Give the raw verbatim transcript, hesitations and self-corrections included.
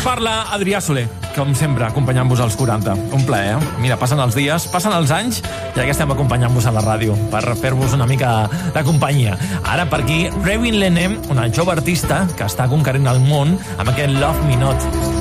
parla, Adrià Soler, com sempre, acompanyant-vos als quaranta. Un plaer, eh? Mira, passen els dies, passen els anys, i aquí estem acompanyant-vos a la ràdio, per fer-vos una mica de companyia. Ara, per aquí, Ravin Lenem, una jove artista que està conquerint el món amb aquest Love Me Not.